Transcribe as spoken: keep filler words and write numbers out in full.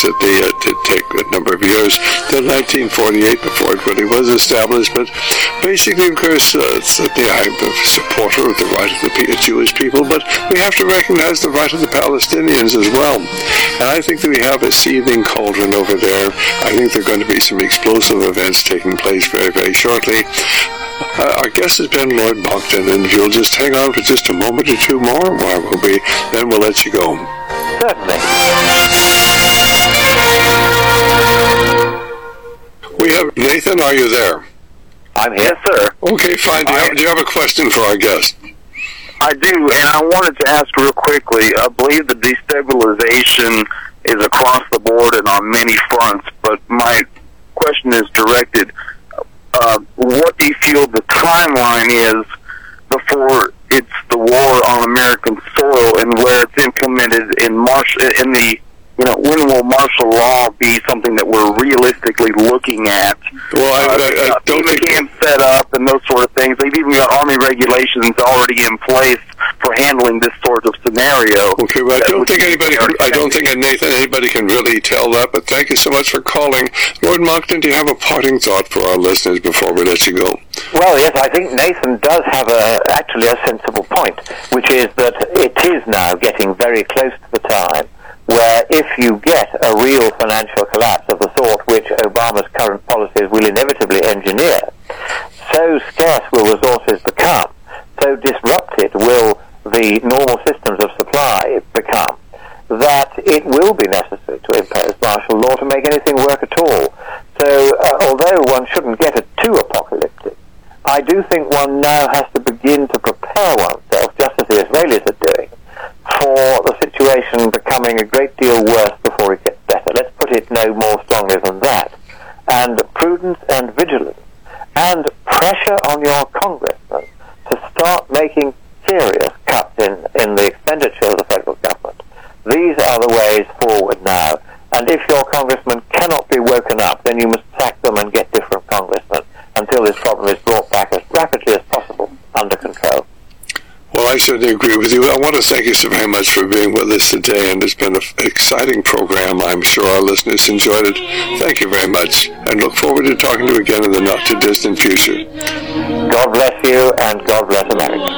that they uh, did take a number of years, till nineteen forty-eight before it really was established. But basically, of course, uh, certainly I'm a supporter of the right of the Jewish people, but we have to recognize the right of the Palestinians as well. And I think that we have a seething cauldron over there. I think there are going to be some explosive events taking place very, very shortly. Uh, our guest has been Lord Monckton, and if you'll just hang on for just a moment or two more, why will we? Then we'll let you go. Certainly. We have Nathan. Are you there? I'm here, sir. Okay, fine. Do you, have, do you have a question for our guest? I do, and I wanted to ask real quickly. I believe the destabilization is across the board and on many fronts, but my question is directed. Uh, what do you feel the timeline is before it's the war on American soil and where it's implemented in Marsh in the you know when will martial law be something that we're realistically looking at? Well, I, uh, I, I don't think camp set up and those sort of things. They've even got Army regulations already in place for handling this sort of scenario. Okay, well, I don't think anybody. Can, I don't think Nathan anybody can really tell that. But thank you so much for calling, Lord Monckton. Do you have a parting thought for our listeners before we let you go? Well, yes, I think Nathan does have a actually a sensible point, which is that it is now getting very close to the time where if you get a real financial collapse of the sort which Obama's current policies will inevitably engineer, so scarce will resources become, so disrupted will the normal systems of supply become, that it will be necessary to impose martial law to make anything work at all. So uh, although one shouldn't get it too apocalyptic, I do think one now has to begin to prepare oneself, just as the Israelis are doing, for the situation becoming a great deal worse before it gets better. Let's put it no more strongly than that. And prudence and vigilance and pressure on your congressmen to start making serious cuts in, in the expenditure of the federal government. These are the ways forward now. And if your congressmen cannot be woken up, then you must sack them and get different congressmen until this problem is brought back as rapidly as possible under control. Well, I certainly agree with you. I want to thank you so very much for being with us today, and it's been an exciting program. I'm sure our listeners enjoyed it. Thank you very much, and look forward to talking to you again in the not-too-distant future. God bless you, and God bless America.